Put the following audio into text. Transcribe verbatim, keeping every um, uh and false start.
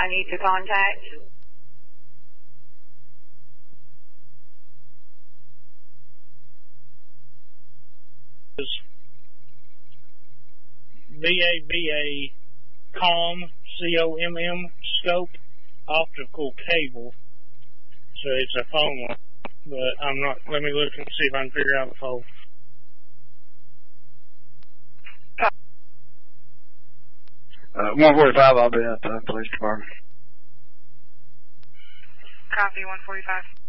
I need to contact? B A B A COMM, C O M M, scope, optical cable. So it's a phone line, but I'm not, let me look and see if I can figure out the phone. Uh, one forty-five, I'll be at the police department. Copy, one forty-five.